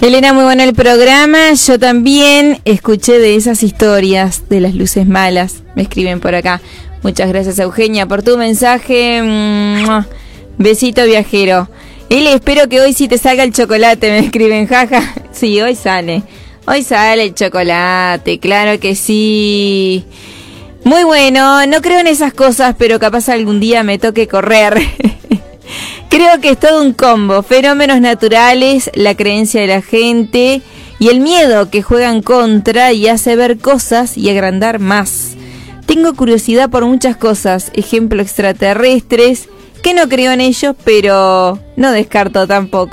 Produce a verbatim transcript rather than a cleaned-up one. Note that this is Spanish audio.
Elena, muy bueno el programa. Yo también escuché de esas historias de las luces malas. Me escriben por acá. Muchas gracias, Eugenia, por tu mensaje. Besito viajero. Él, espero que hoy sí te salga el chocolate, me escriben, jaja. Sí, hoy sale. Hoy sale el chocolate, claro que sí. Muy bueno, no creo en esas cosas, pero capaz algún día me toque correr. Creo que es todo un combo, fenómenos naturales, la creencia de la gente y el miedo que juegan contra y hace ver cosas y agrandar más. Tengo curiosidad por muchas cosas, ejemplo extraterrestres, que no creo en ellos, pero no descarto tampoco.